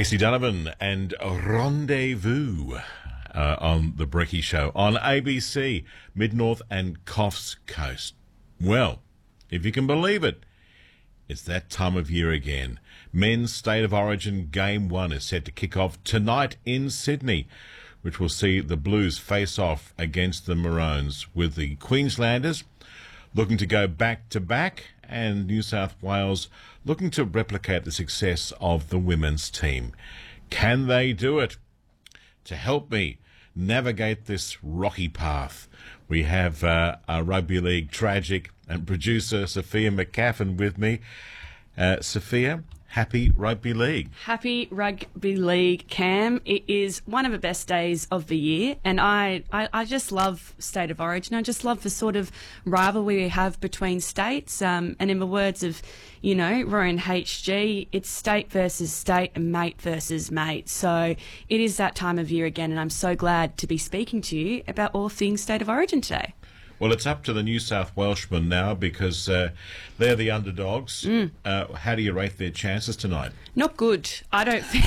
Casey Donovan and Rendezvous on The Bricky Show on ABC, Mid-North and Coffs Coast. Well, if you can believe it, it's that time of year again. Men's State of Origin Game 1 is set to kick off tonight in Sydney, which will see the Blues face off against the Maroons, with the Queenslanders looking to go back-to-back and New South Wales looking to replicate the success of the women's team. Can they do it? To help me navigate this rocky path, we have a rugby league tragic and producer Sophia McCaffin with me. Sophia, happy Rugby League. Happy Rugby League, Cam. It is one of the best days of the year, and I just love State of Origin. I just love the sort of rivalry we have between states, and in the words of, Rowan HG, it's state versus state and mate versus mate. So it is that time of year again, and I'm so glad to be speaking to you about all things State of Origin today. Well, it's up to the New South Welshmen now because they're the underdogs. How do you rate their chances tonight? Not good, I don't think.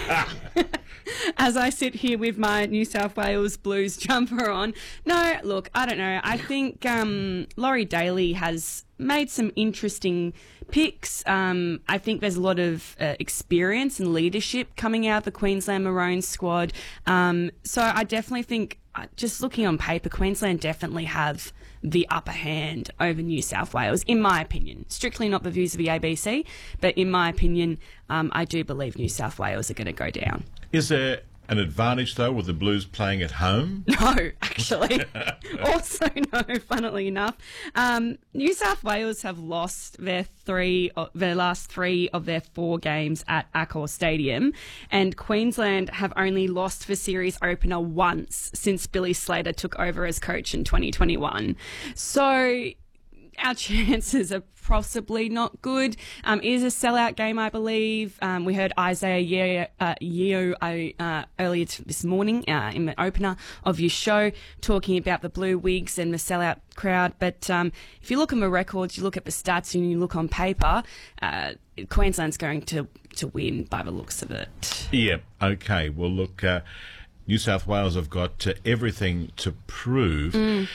As I sit here with my New South Wales Blues jumper on. No, look, I don't know. I think Laurie Daly has made some interesting picks. I think there's a lot of experience and leadership coming out of the Queensland Maroons squad. So I definitely think, just looking on paper, Queensland definitely have the upper hand over New South Wales, in my opinion. Strictly not the views of the ABC, but in my opinion, I do believe New South Wales are going to go down. Is there an advantage, though, with the Blues playing at home? No, actually. Also, no, funnily enough. New South Wales have lost their last three of their 4 games at Accor Stadium, and Queensland have only lost the series opener once since Billy Slater took over as coach in 2021. So our chances are possibly not good. It is a sellout game, I believe. We heard Isaiah Yeo earlier this morning in the opener of your show talking about the Blue Wigs and the sellout crowd. But if you look at the records, you look at the stats and you look on paper, Queensland's going to win by the looks of it. Yeah, okay. Well, look, New South Wales have got everything to prove.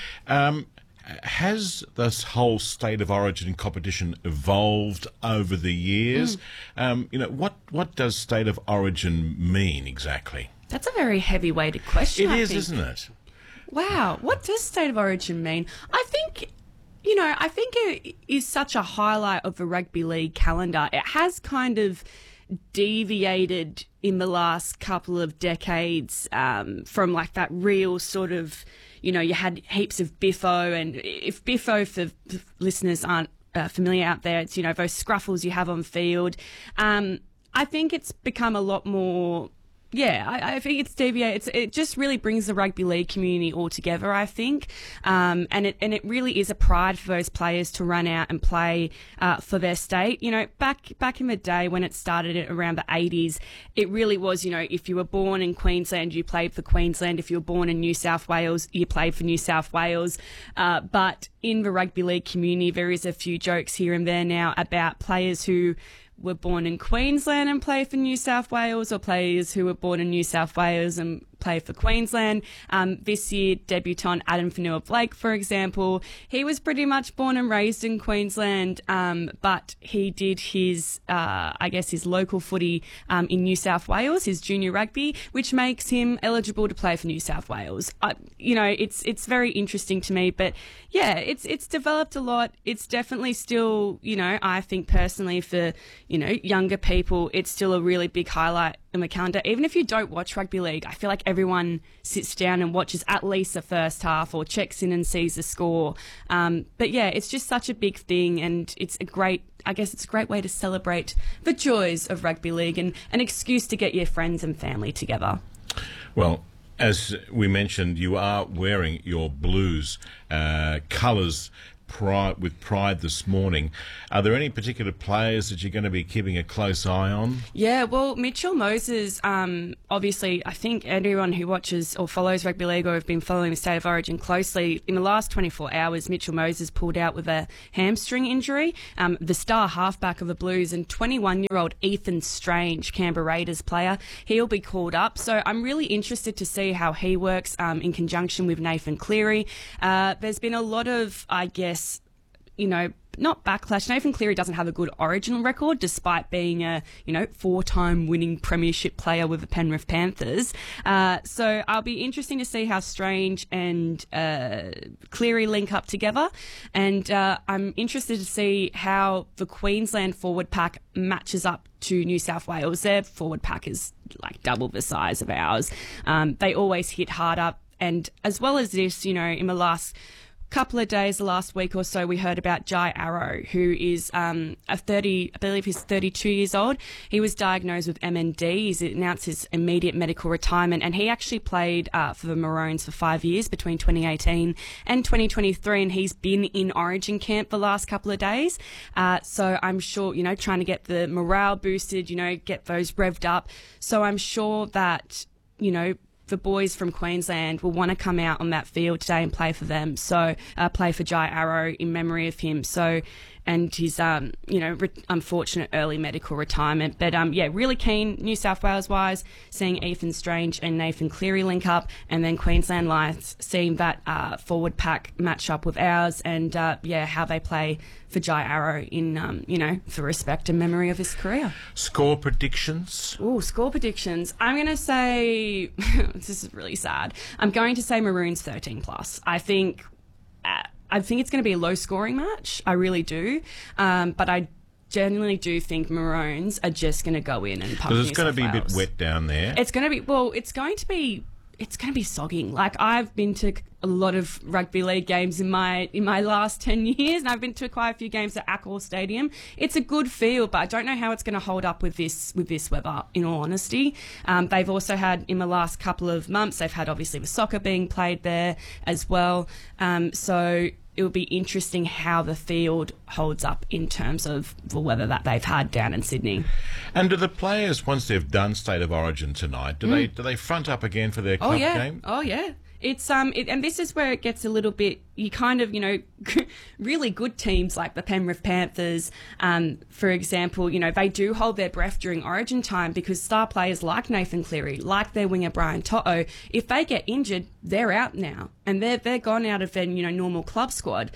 Has this whole State of Origin competition evolved over the years? What does State of Origin mean exactly? That's a very heavy-weighted question. It is, isn't it? Wow, what does State of Origin mean? I think it is such a highlight of the rugby league calendar. It has kind of deviated in the last couple of decades from like that real sort of, you had heaps of biffo, and if biffo, for listeners aren't familiar out there, it's, those scruffles you have on field. I think it's become a lot more. Yeah, I think it's deviated. It just really brings the rugby league community all together, I think. And it really is a pride for those players to run out and play for their state. Back in the day when it started at around the 80s, it really was, if you were born in Queensland, you played for Queensland. If you were born in New South Wales, you played for New South Wales. But in the rugby league community, there is a few jokes here and there now about players who were born in Queensland and play for New South Wales, or players who were born in New South Wales and play for Queensland. This year, debutant Adam Fanua-Blake, for example, he was pretty much born and raised in Queensland, but he did his local footy in New South Wales, his junior rugby, which makes him eligible to play for New South Wales. It's very interesting to me, but yeah, it's developed a lot. It's definitely still, I think personally for, younger people, it's still a really big highlight in the calendar. Even if you don't watch rugby league, I feel like everyone sits down and watches at least the first half or checks in and sees the score. But yeah, it's just such a big thing, and it's a great way to celebrate the joys of rugby league and an excuse to get your friends and family together. Well, as we mentioned, you are wearing your Blues colours pride this morning. Are there any particular players that you're going to be keeping a close eye on? Yeah, well, Mitchell Moses, obviously, I think everyone who watches or follows rugby league or have been following the State of Origin closely, in the last 24 hours, Mitchell Moses pulled out with a hamstring injury. The star halfback of the Blues and 21-year-old Ethan Strange, Canberra Raiders player, he'll be called up. So I'm really interested to see how he works in conjunction with Nathan Cleary. There's been a lot of, I guess, not backlash. Nathan Cleary doesn't have a good Origin record, despite being a, four-time winning premiership player with the Penrith Panthers. So I'll be interesting to see how Strange and Cleary link up together. And I'm interested to see how the Queensland forward pack matches up to New South Wales. Their forward pack is like double the size of ours. They always hit harder. And as well as this, in the last couple of days, the last week or so, we heard about Jai Arrow, who is I believe he's 32 years old. He was diagnosed with MND. He's announced his immediate medical retirement, and he actually played for the Maroons for 5 years between 2018 and 2023, and he's been in Origin camp the last couple of days. So I'm sure, trying to get the morale boosted, get those revved up. So I'm sure that, the boys from Queensland will want to come out on that field today and play for them. So play for Jai Arrow in memory of him. So, and his, unfortunate early medical retirement. But, really keen, New South Wales-wise, seeing Ethan Strange and Nathan Cleary link up, and then Queensland Lions seeing that forward pack match up with ours, and, how they play for Jai Arrow in, for respect and memory of his career. Score predictions? Oh, score predictions. I'm going to say, this is really sad, I'm going to say Maroons 13+. I think it's going to be a low-scoring match. I really do. But I genuinely do think Maroons are just going to go in and pump New South Wales. Because it's going to be a bit wet down there. It's going to be sogging. Like, I've been to a lot of rugby league games in my last 10 years, and I've been to quite a few games at Accor Stadium. It's a good field, but I don't know how it's going to hold up with this weather, in all honesty. They've also had, in the last couple of months, they've had obviously the soccer being played there as well. So it'll be interesting how the field holds up in terms of the weather that they've had down in Sydney. And do the players, once they've done State of Origin tonight, do they front up again for their club game? Oh yeah. It's and this is where it gets a little bit, you kind of, really good teams like the Penrith Panthers, for example, they do hold their breath during Origin time, because star players like Nathan Cleary, like their winger Brian To'o, if they get injured, they're out now, and they're gone out of their normal club squad.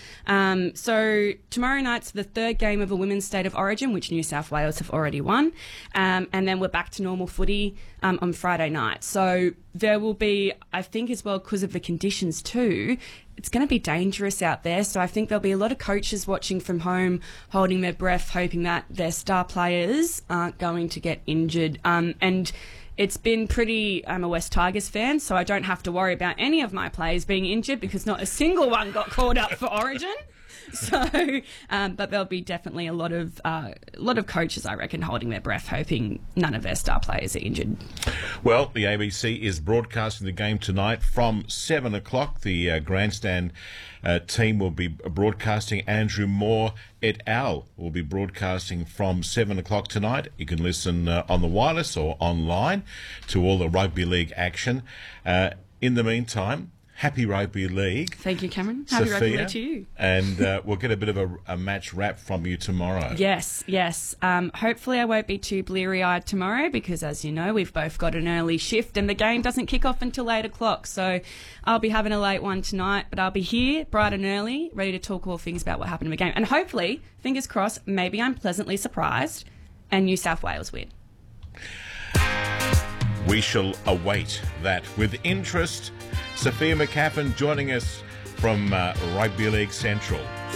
So tomorrow night's the third game of a women's State of Origin, which New South Wales have already won, and then we're back to normal footy on Friday night. So there will be, I think as well, because of the conditions too, it's going to be dangerous out there. So I think there'll be a lot of coaches watching from home, holding their breath, hoping that their star players aren't going to get injured. And it's been pretty, I'm a West Tigers fan, so I don't have to worry about any of my players being injured, because not a single one got called up for Origin. So, but there'll be definitely a lot of coaches, I reckon, holding their breath, hoping none of their star players are injured. Well, the ABC is broadcasting the game tonight from 7 o'clock. The grandstand team will be broadcasting. Andrew Moore et al. Will be broadcasting from 7 o'clock tonight. You can listen on the wireless or online to all the rugby league action. In the meantime, happy rugby league. Thank you, Cameron. Happy Sophia, rugby league to you. And we'll get a bit of a match wrap from you tomorrow. Yes. Hopefully I won't be too bleary-eyed tomorrow, because, as you know, we've both got an early shift and the game doesn't kick off until 8 o'clock. So I'll be having a late one tonight, but I'll be here bright and early, ready to talk all things about what happened in the game. And hopefully, fingers crossed, maybe I'm pleasantly surprised and New South Wales win. We shall await that with interest. Sophia McCaffin joining us from Rugby League Central.